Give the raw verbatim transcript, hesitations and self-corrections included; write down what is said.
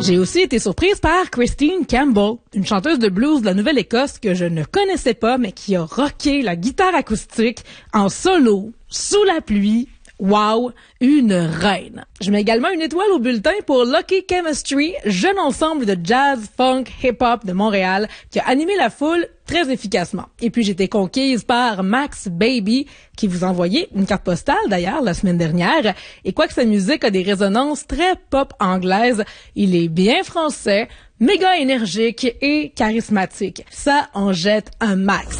J'ai aussi été surprise par Christine Campbell, une chanteuse de blues de la Nouvelle-Écosse que je ne connaissais pas, mais qui a rocké la guitare acoustique en solo, sous la pluie. Wow, une reine. Je mets également une étoile au bulletin pour Lucky Chemistry, jeune ensemble de jazz, funk, hip-hop de Montréal qui a animé la foule très efficacement. Et puis j'étais conquise par Max Baby qui vous envoyait une carte postale d'ailleurs la semaine dernière. Et quoique sa musique a des résonances très pop anglaises, il est bien français, méga énergique et charismatique. Ça en jette un max.